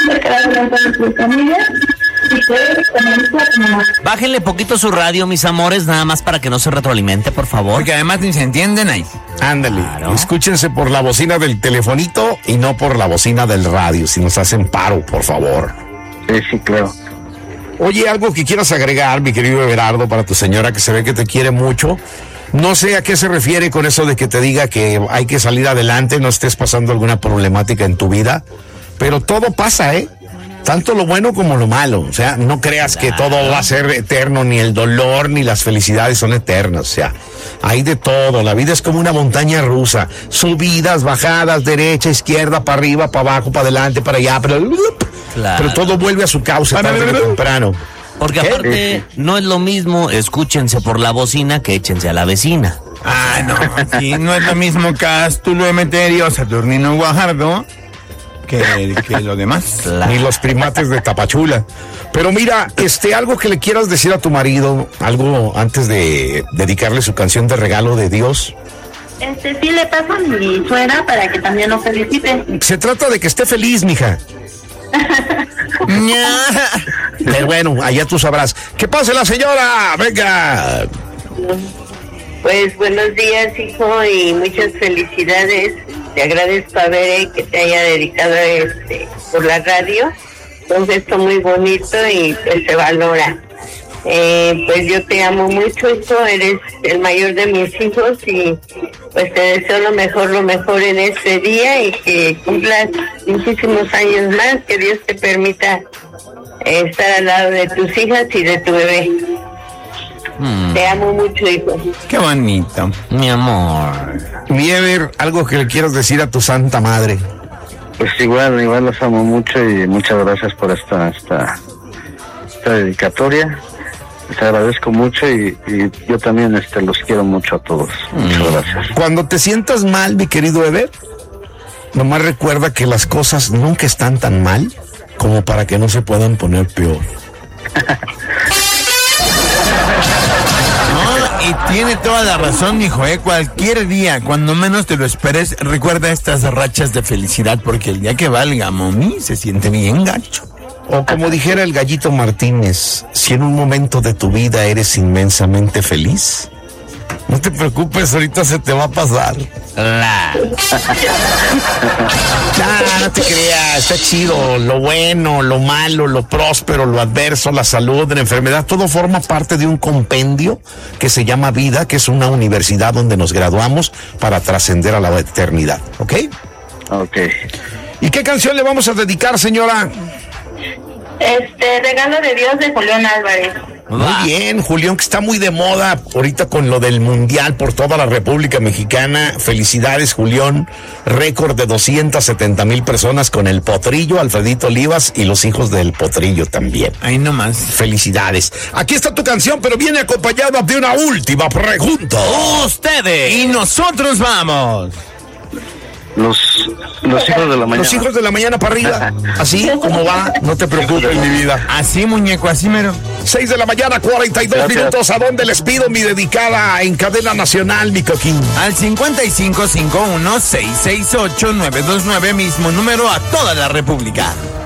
Bájenle poquito su radio, mis amores, nada más para que no se retroalimente, por favor. Porque además ni se entienden ahí. Ándale, Claro. Escúchense por la bocina del telefonito y no por la bocina del radio, si nos hacen paro, por favor. Sí, claro. Oye, algo que quieras agregar, mi querido Everardo, para tu señora que se ve que te quiere mucho. No sé a qué se refiere con eso de que te diga que hay que salir adelante, no estés pasando alguna problemática en tu vida, pero todo pasa, ¿eh? Tanto lo bueno como lo malo. O sea, no creas que todo va a ser eterno, ni el dolor ni las felicidades son eternas. O sea, hay de todo. La vida es como una montaña rusa. Subidas, bajadas, derecha, izquierda, para arriba, para abajo, para adelante, para allá. Pero todo vuelve a su cauce tarde o temprano. Porque aparte, no es lo mismo escúchense por la bocina que échense a la vecina. Ah, no, sí, no es lo mismo Cástulo, Emeterio, Saturnino, Guajardo que lo demás. Ni los primates de Tapachula. Pero mira, algo que le quieras decir a tu marido, algo antes de dedicarle su canción de regalo de Dios. Sí le paso a mi suegra para que también lo felicite. Se trata de que esté feliz, mija. Pero bueno, allá tú sabrás. ¡Que pase la señora! ¡Venga! Pues buenos días, hijo, y muchas felicidades. Te agradezco a Bere que te haya dedicado por la radio. Un gesto muy bonito y pues se valora. Pues yo te amo mucho, hijo, eres el mayor de mis hijos y pues te deseo lo mejor en este día y que cumplas muchísimos años más, que Dios te permita estar al lado de tus hijas y de tu bebé. Te amo mucho, hijo. Qué bonito. Mi amor. Miever, algo que le quieras decir a tu santa madre. Pues igual los amo mucho y muchas gracias por esta dedicatoria. Les agradezco mucho y yo también los quiero mucho a todos. Muchas gracias. Cuando te sientas mal, mi querido Ever, nomás recuerda que las cosas nunca están tan mal como para que no se puedan poner peor. No, y tiene toda la razón, hijo, cualquier día, cuando menos te lo esperes, recuerda estas rachas de felicidad, porque el día que valga, mami, se siente bien gacho. O como dijera el Gallito Martínez, si en un momento de tu vida eres inmensamente feliz, no te preocupes, ahorita se te va a pasar. No te creas, está chido. Lo bueno, lo malo, lo próspero, lo adverso, la salud, la enfermedad, todo forma parte de un compendio que se llama vida, que es una universidad donde nos graduamos para trascender a la eternidad, ¿ok? Ok. ¿Y qué canción le vamos a dedicar, señora? Regalo de Dios de Julián Álvarez. Muy bien, Julián, que está muy de moda ahorita con lo del mundial por toda la República Mexicana. Felicidades, Julián. Récord de 270,000 personas con el Potrillo, Alfredito Olivas y los hijos del Potrillo también. Ahí nomás. Felicidades. Aquí está tu canción, pero viene acompañada de una última pregunta. ¡Ustedes! Y nosotros vamos. Los hijos de la mañana. Los hijos de la mañana para arriba. Así como va, no te preocupes, mi vida. Así, muñeco, así mero. 6 de la mañana, 42 Gracias. minutos. ¿A dónde les pido mi dedicada en cadena nacional, mi coquín? Al 5551-668-929, mismo número a toda la República.